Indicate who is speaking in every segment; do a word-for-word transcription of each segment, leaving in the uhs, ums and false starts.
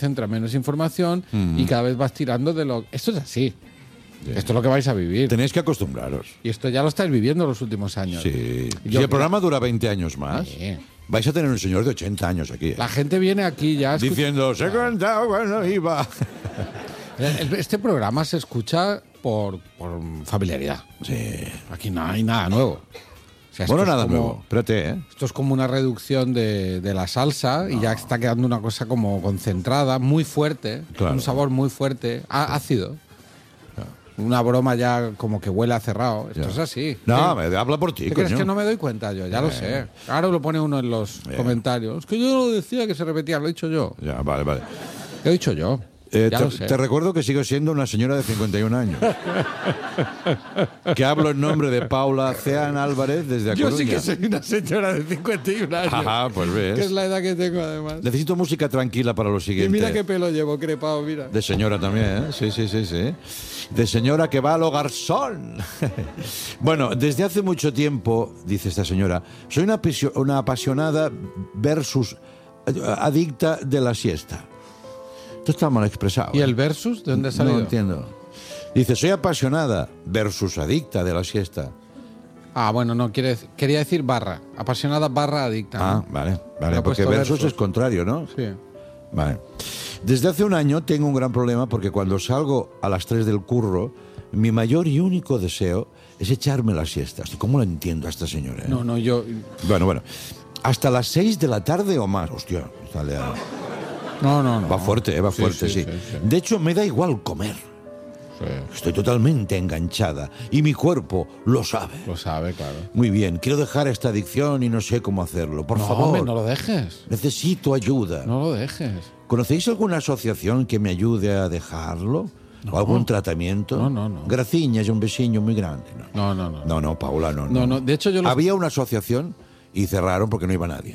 Speaker 1: entra menos información
Speaker 2: Mm.
Speaker 1: y cada vez vas tirando de lo... Esto es así.
Speaker 2: Sí.
Speaker 1: Esto es lo que vais a vivir.
Speaker 2: Tenéis que acostumbraros.
Speaker 1: Y esto ya lo estáis viviendo los últimos años.
Speaker 2: Sí.
Speaker 1: Yo-
Speaker 2: Si el programa dura veinte años más,
Speaker 1: Sí.
Speaker 2: vais a tener un señor de ochenta años aquí. ¿eh?
Speaker 1: La gente viene aquí ya... a escuchar-
Speaker 2: Diciendo, se contaba cuando iba.
Speaker 1: El- Este programa se escucha por, por familiaridad.
Speaker 2: Sí.
Speaker 1: Aquí no hay nada nuevo. O sea, esto
Speaker 2: Bueno,
Speaker 1: es
Speaker 2: nada
Speaker 1: como-
Speaker 2: nuevo. Espérate, ¿eh?
Speaker 1: Esto es como una reducción de, de la salsa y ya está quedando una cosa como concentrada, muy fuerte,
Speaker 2: Claro.
Speaker 1: un sabor muy fuerte, á- ácido. Una broma ya como que huele a cerrado. Esto
Speaker 2: Ya.
Speaker 1: es así.
Speaker 2: No,
Speaker 1: ¿Qué-
Speaker 2: me, habla por ti,
Speaker 1: ¿Qué crees
Speaker 2: coño.
Speaker 1: que no me doy cuenta yo? Ya lo sé. Ahora lo pone uno en los comentarios. Es que yo no decía que se repetía, lo he dicho yo.
Speaker 2: Ya, vale, vale.
Speaker 1: Lo he dicho yo.
Speaker 2: Eh,
Speaker 1: ya
Speaker 2: te,
Speaker 1: lo sé.
Speaker 2: te recuerdo que sigo siendo una señora de cincuenta y un años. Que hablo en nombre de Paula Ceán Álvarez desde A
Speaker 1: Yo
Speaker 2: Coruña.
Speaker 1: sí que soy una señora de cincuenta y un años.
Speaker 2: Ajá, pues ves.
Speaker 1: Que es la edad que tengo además.
Speaker 2: Necesito música tranquila para lo
Speaker 1: Y
Speaker 2: siguiente.
Speaker 1: mira qué pelo llevo crepado, mira.
Speaker 2: De señora también, ¿eh? Sí, sí, sí, sí. De señora que va a lo garzón. Bueno, desde hace mucho tiempo, dice esta señora, soy una, apisio- una apasionada versus eh, adicta de la siesta. Esto está mal expresado.
Speaker 1: ¿Y
Speaker 2: ¿eh?
Speaker 1: el versus? ¿De dónde ha salido?
Speaker 2: No entiendo. Dice, soy apasionada versus adicta de la siesta.
Speaker 1: Ah, bueno, no, quiere, dec- quería decir barra. Apasionada barra adicta. ¿no?
Speaker 2: Ah, vale, vale,
Speaker 1: Ha
Speaker 2: porque
Speaker 1: puesto
Speaker 2: versus,
Speaker 1: versus.
Speaker 2: es contrario, ¿no?
Speaker 1: Sí.
Speaker 2: Vale. Desde hace un año tengo un gran problema porque cuando salgo a las tres del curro, mi mayor y único deseo es echarme la siesta. Hostia, ¿cómo la entiendo a esta señora? eh?
Speaker 1: No, no, yo...
Speaker 2: Bueno, bueno. Hasta las seis de la tarde o más. Hostia, sale a-
Speaker 1: No, no, no.
Speaker 2: va fuerte, eh, va
Speaker 1: Sí,
Speaker 2: fuerte, sí,
Speaker 1: sí, sí, sí.
Speaker 2: De hecho, me da igual comer.
Speaker 1: Sí,
Speaker 2: Estoy totalmente enganchada y mi cuerpo lo sabe.
Speaker 1: lo sabe, claro.
Speaker 2: Muy bien, quiero dejar esta adicción y no sé cómo hacerlo. Por
Speaker 1: no,
Speaker 2: favor,
Speaker 1: hombre, no lo dejes.
Speaker 2: necesito ayuda.
Speaker 1: No lo dejes.
Speaker 2: ¿Conocéis alguna asociación que me ayude a dejarlo? ¿O algún tratamiento?
Speaker 1: No, no, no.
Speaker 2: Graciñas, un besiño muy grande. No,
Speaker 1: No, no, no.
Speaker 2: no, no, Paula, no,
Speaker 1: No, no, de hecho yo lo-
Speaker 2: Había una asociación y cerraron porque no iba nadie.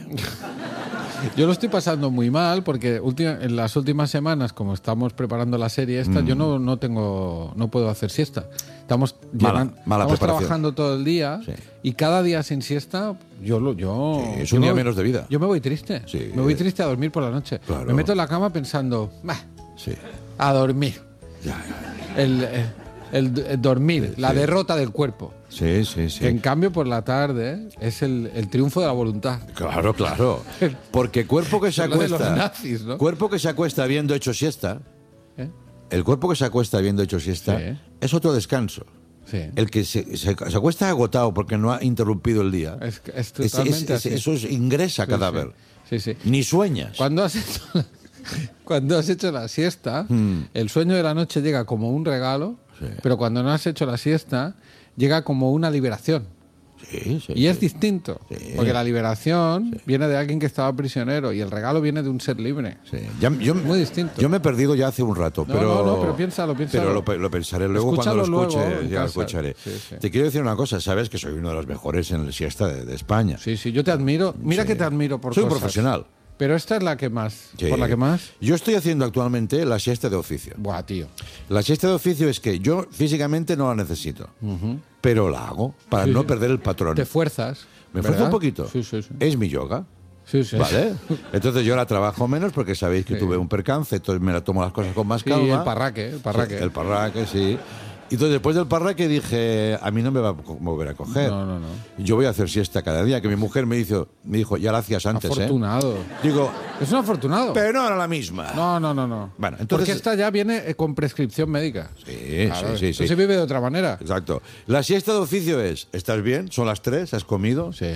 Speaker 1: Yo lo estoy pasando muy mal porque última- en las últimas semanas, como estamos preparando la serie esta,
Speaker 2: Mm.
Speaker 1: yo no, no tengo, no puedo hacer siesta. Estamos,
Speaker 2: Mala-
Speaker 1: llevan-
Speaker 2: mala
Speaker 1: estamos
Speaker 2: preparación.
Speaker 1: trabajando todo el día
Speaker 2: Sí.
Speaker 1: y cada día sin siesta, yo lo, yo.
Speaker 2: Sí, es
Speaker 1: yo
Speaker 2: un
Speaker 1: me
Speaker 2: día
Speaker 1: voy-
Speaker 2: menos de vida.
Speaker 1: Yo me voy triste.
Speaker 2: Sí.
Speaker 1: Me voy triste a dormir por la noche.
Speaker 2: Claro.
Speaker 1: Me meto en la cama pensando, "Bah,
Speaker 2: Sí.
Speaker 1: a dormir.
Speaker 2: Ya, ya.
Speaker 1: El, el- el- el dormir, la derrota del cuerpo.
Speaker 2: Sí, sí, sí.
Speaker 1: Que en cambio por la tarde es el, el triunfo de la voluntad.
Speaker 2: Claro, claro. Porque cuerpo que se
Speaker 1: Lo de los
Speaker 2: acuesta.
Speaker 1: nazis, ¿no?
Speaker 2: Cuerpo que se acuesta habiendo hecho siesta.
Speaker 1: ¿Eh?
Speaker 2: El cuerpo que se acuesta habiendo hecho siesta
Speaker 1: Sí.
Speaker 2: es otro descanso.
Speaker 1: Sí.
Speaker 2: El que se, se- se acuesta agotado porque no ha interrumpido el día.
Speaker 1: Es, es
Speaker 2: Es-
Speaker 1: totalmente
Speaker 2: es- es-
Speaker 1: así.
Speaker 2: eso es ingresa
Speaker 1: Sí,
Speaker 2: cadáver.
Speaker 1: Sí, sí.
Speaker 2: Ni sueñas.
Speaker 1: Cuando has hecho la, cuando has hecho la siesta,
Speaker 2: Hmm.
Speaker 1: el sueño de la noche llega como un regalo,
Speaker 2: Sí.
Speaker 1: pero cuando no has hecho la siesta, llega como una liberación.
Speaker 2: Sí, sí,
Speaker 1: Y es
Speaker 2: sí.
Speaker 1: distinto,
Speaker 2: Sí.
Speaker 1: porque la liberación viene de alguien que estaba prisionero y el regalo viene de un ser libre.
Speaker 2: Sí. Ya- yo,
Speaker 1: Muy distinto.
Speaker 2: Yo me he perdido ya hace un rato,
Speaker 1: No,
Speaker 2: pero...
Speaker 1: no, no, pero piénsalo, piénsalo.
Speaker 2: Pero lo, pe- lo pensaré luego
Speaker 1: Escúchalo
Speaker 2: cuando lo escuche.
Speaker 1: luego en
Speaker 2: ya lo
Speaker 1: casa.
Speaker 2: escucharé.
Speaker 1: Sí, sí.
Speaker 2: Te quiero decir una cosa, sabes que soy uno de los mejores en el siesta de, de España.
Speaker 1: Sí, sí, yo te admiro. Mira
Speaker 2: Sí.
Speaker 1: que te admiro por
Speaker 2: Soy un
Speaker 1: cosas.
Speaker 2: profesional.
Speaker 1: Pero esta es la que más.
Speaker 2: Sí.
Speaker 1: ¿Por la que más?
Speaker 2: Yo estoy haciendo actualmente la siesta de oficio.
Speaker 1: Buah, tío.
Speaker 2: La siesta de oficio es que yo físicamente no la necesito, pero la hago para
Speaker 1: Sí,
Speaker 2: no
Speaker 1: sí.
Speaker 2: perder el patrón.
Speaker 1: Te fuerzas.
Speaker 2: Me
Speaker 1: ¿verdad?
Speaker 2: esfuerzo un poquito.
Speaker 1: Sí, sí, sí.
Speaker 2: Es mi yoga.
Speaker 1: Sí, sí.
Speaker 2: ¿Vale? Entonces yo la trabajo menos porque sabéis que
Speaker 1: Sí.
Speaker 2: tuve un percance, entonces me la tomo las cosas con más
Speaker 1: Sí,
Speaker 2: calma.
Speaker 1: el parraque, el parraque.
Speaker 2: Sí, el parraque, sí. Y entonces después del parraque dije, a mí no me va a co- volver a coger.
Speaker 1: No, no, no.
Speaker 2: Yo voy a hacer siesta cada día, que mi mujer me dijo, me dijo ya la hacías antes,
Speaker 1: Afortunado.
Speaker 2: ¿eh? Digo,
Speaker 1: Es un afortunado.
Speaker 2: pero no era la misma.
Speaker 1: No, no, no, no.
Speaker 2: Bueno, entonces-
Speaker 1: Porque esta ya viene eh, con prescripción médica.
Speaker 2: Sí,
Speaker 1: Claro,
Speaker 2: sí, sí,
Speaker 1: esto
Speaker 2: sí.
Speaker 1: se vive de otra manera.
Speaker 2: Exacto. La siesta de oficio es, ¿estás bien? Son las tres, ¿has comido?
Speaker 1: Sí.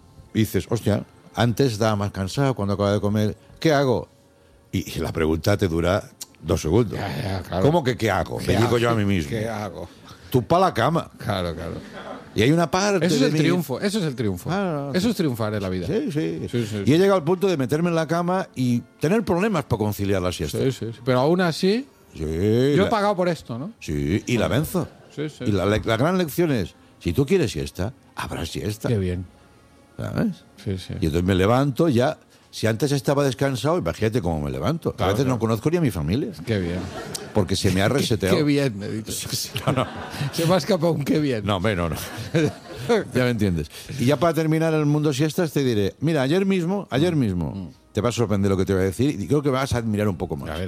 Speaker 2: Y dices, hostia, antes estaba más cansado cuando acababa de comer. ¿Qué hago? Y, y la pregunta te dura dos segundos.
Speaker 1: Ya, ya, claro.
Speaker 2: ¿Cómo que qué hago?
Speaker 1: ¿Qué
Speaker 2: Me digo
Speaker 1: hago?
Speaker 2: yo a mí mismo.
Speaker 1: ¿Qué hago?
Speaker 2: Tú pa' la cama.
Speaker 1: Claro, claro.
Speaker 2: Y hay una parte
Speaker 1: Eso es
Speaker 2: de
Speaker 1: el
Speaker 2: mí-
Speaker 1: triunfo. Eso es el triunfo.
Speaker 2: Ah,
Speaker 1: Eso es triunfar en la vida.
Speaker 2: Sí, sí,
Speaker 1: Sí, sí,
Speaker 2: Y
Speaker 1: sí.
Speaker 2: he llegado al punto de meterme en la cama y tener problemas para conciliar la siesta.
Speaker 1: Sí, sí, sí. Pero aún así,
Speaker 2: Sí,
Speaker 1: yo he
Speaker 2: la-
Speaker 1: pagado por esto, ¿no?
Speaker 2: sí, y la venzo.
Speaker 1: Sí, sí.
Speaker 2: Y la, la gran lección es, si tú quieres siesta, habrá siesta.
Speaker 1: Qué bien.
Speaker 2: ¿Sabes?
Speaker 1: Sí, sí.
Speaker 2: Y entonces me levanto ya. Si antes estaba descansado, imagínate cómo me levanto.
Speaker 1: Claro,
Speaker 2: a veces
Speaker 1: claro.
Speaker 2: no conozco ni a mi familia,
Speaker 1: Qué bien.
Speaker 2: porque se me ha reseteado.
Speaker 1: Qué bien, me he dicho.
Speaker 2: No, no,
Speaker 1: Se me ha escapado un qué bien.
Speaker 2: no, hombre, no, no. Ya me entiendes. Y ya para terminar el mundo siestas te diré, mira, ayer mismo, ayer mismo, te va a sorprender lo que te voy a decir y creo que vas a admirar un poco más.
Speaker 1: A ver.